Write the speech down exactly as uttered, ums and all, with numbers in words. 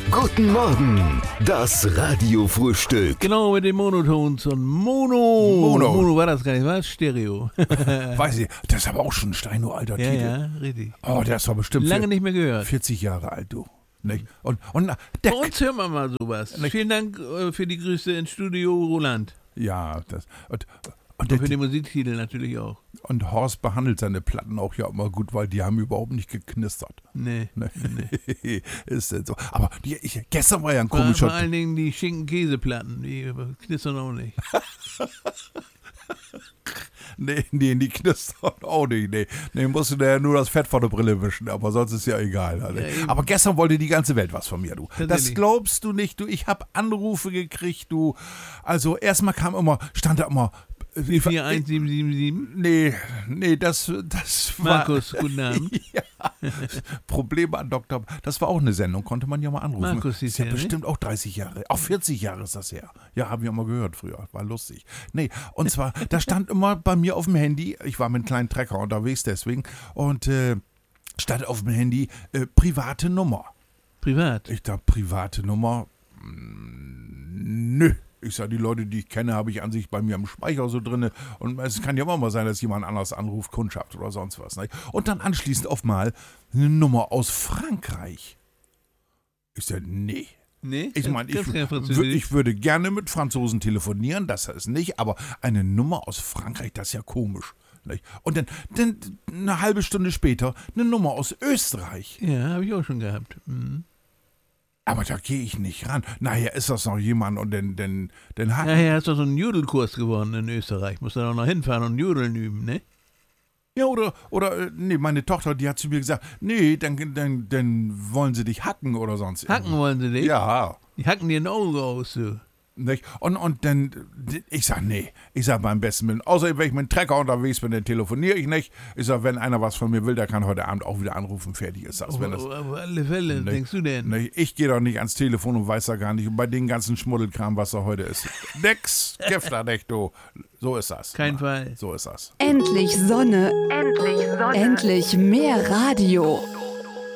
Guten Morgen, das Radiofrühstück. Genau, mit dem Monotons und Mono. Mono. Mono war das gar nicht, was? Stereo. Weiß ich, das ist aber auch schon ein steinuralter Ja, Titel. ja, richtig. Oh, der ist doch bestimmt Lange vier- nicht mehr gehört. vierzig Jahre alt, du. Nicht? Und, und na, der, Bei uns hören wir mal sowas. Nicht. Vielen Dank äh, für die Grüße ins Studio Roland. ja, das, und, Und und, der, für den Musiktitel natürlich auch. und Horst behandelt seine Platten auch ja immer gut, weil die haben überhaupt nicht geknistert. Nee. Ne? Ist denn so. Aber die, ich, gestern war ja ein Vor, komischer... vor allen Dingen die Schinken-Käseplatten, die knistern auch nicht. Nee, nee, die knistern auch nicht. Nee, nee musst du da ja nur das Fett vor der Brille wischen, aber sonst ist ja egal. Also. Ja, eben. Aber gestern wollte die ganze Welt was von mir, du. Das Tatsächlich. glaubst du nicht, du. Ich habe Anrufe gekriegt, du. Also erstmal kam immer, stand da immer... Die vier eins sieben sieben sieben. Nee, nee, das, das war... Markus, guten Abend. Ja, Probleme an Doktor. Das war auch eine Sendung, konnte man ja mal anrufen. Markus hieß ist ja der, ne? bestimmt auch dreißig Jahre. Auch vierzig Jahre ist das her. Ja, haben wir mal gehört früher. War lustig. Nee, und zwar, da stand immer bei mir auf dem Handy, ich war mit einem kleinen Trecker unterwegs deswegen, und äh, stand auf dem Handy äh, private Nummer. Privat. Ich dachte, private Nummer? Mm, Nö. Ich sage, die Leute, die ich kenne, habe ich an sich bei mir im Speicher so drin. Und es kann ja immer mal sein, dass jemand anders anruft, Kundschaft oder sonst was. Ne? Und dann anschließend auf mal eine Nummer aus Frankreich. Ich sage, nee. Nee? Ich meine, ich, Kannst kein wür- Französisch? ich würde gerne mit Franzosen telefonieren, das ist nicht, aber eine Nummer aus Frankreich, das ist ja komisch. Nicht? Und dann, dann eine halbe Stunde später eine Nummer aus Österreich. Ja, habe ich auch schon gehabt. Mhm. Aber da gehe ich nicht ran. Nachher ist das noch jemand und dann, dann, dann hat... Nachher hast du so einen Judelkurs gewonnen in Österreich. Musst du dann auch noch hinfahren und Judeln üben, ne? Ja, oder, oder, äh, nee, meine Tochter, die hat zu mir gesagt, nee, dann, dann, dann wollen sie dich hacken oder sonst Hacken wollen sie dich? Ja, Die hacken dir ein Auge aus, du. nicht? Und, und dann, ich sag, nee, ich sag beim besten Willen, außer wenn ich mit dem Trecker unterwegs bin, dann telefoniere ich nicht. Ich sag, wenn einer was von mir will, der kann heute Abend auch wieder anrufen, fertig ist das. Auf, Wenn das auf alle Fälle, Nee. denkst du denn? nicht? Ich gehe doch nicht ans Telefon und weiß da gar nicht, und bei den ganzen Schmuddelkram, was da heute ist. Nix, Gifter nicht, du. So ist das. Kein Fall. So ist das. Endlich Sonne. Endlich Sonne. Endlich mehr Radio.